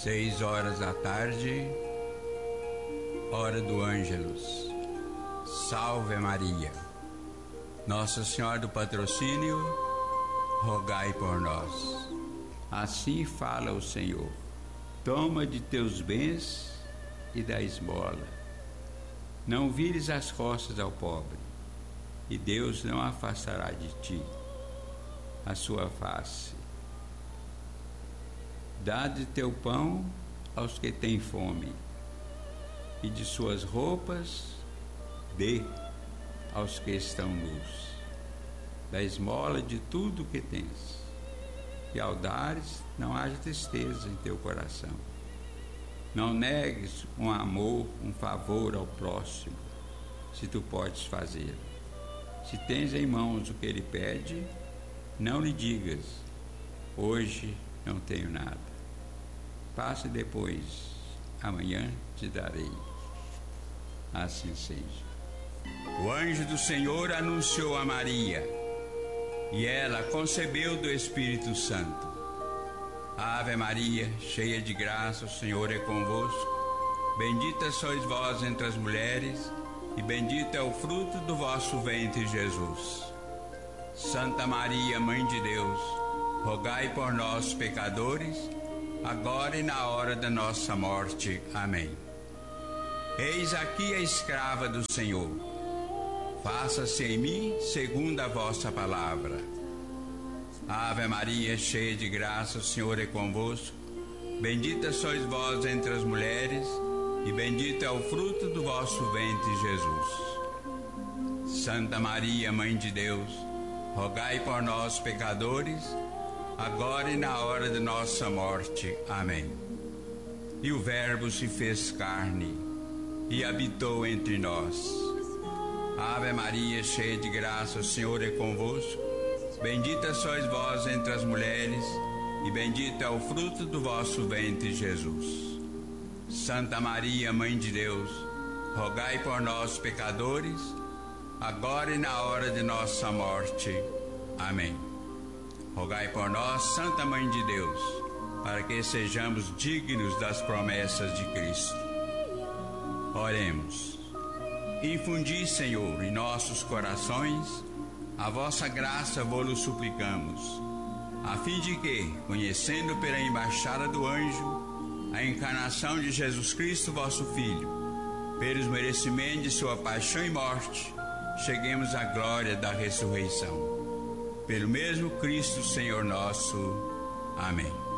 6 horas da tarde, hora do Ângelus. Salve Maria. Nossa Senhora do Patrocínio, rogai por nós. Assim fala o Senhor: toma de teus bens e dá esmola. Não vires as costas ao pobre, e Deus não afastará de ti a sua face. Dá de teu pão aos que têm fome, e de suas roupas dê aos que estão nus. Dá esmola de tudo o que tens, e ao dares não haja tristeza em teu coração. Não negues um amor, um favor ao próximo, se tu podes fazer. Se tens em mãos o que ele pede, não lhe digas: hoje não tenho nada. Passe depois, amanhã te darei. Assim seja. O anjo do Senhor anunciou a Maria, e ela concebeu do Espírito Santo. Ave Maria, cheia de graça, o Senhor é convosco. Bendita sois vós entre as mulheres, e bendito é o fruto do vosso ventre, Jesus. Santa Maria, Mãe de Deus, rogai por nós, pecadores, agora e na hora da nossa morte. Amém. Eis aqui a escrava do Senhor. Faça-se em mim segundo a vossa palavra. Ave Maria, cheia de graça, o Senhor é convosco. Bendita sois vós entre as mulheres, e bendito é o fruto do vosso ventre, Jesus. Santa Maria, Mãe de Deus, rogai por nós, pecadores, agora e na hora de nossa morte. Amém. E o Verbo se fez carne e habitou entre nós. Ave Maria, cheia de graça, o Senhor é convosco. Bendita sois vós entre as mulheres, e bendito é o fruto do vosso ventre, Jesus. Santa Maria, Mãe de Deus, rogai por nós, pecadores, agora e na hora de nossa morte. Amém. Rogai por nós, Santa Mãe de Deus, para que sejamos dignos das promessas de Cristo. Oremos. Infundi, Senhor, em nossos corações a vossa graça, vos suplicamos, a fim de que, conhecendo pela embaixada do anjo a encarnação de Jesus Cristo, vosso Filho, pelos merecimentos de sua paixão e morte, cheguemos à glória da ressurreição. Pelo mesmo Cristo, Senhor nosso. Amém.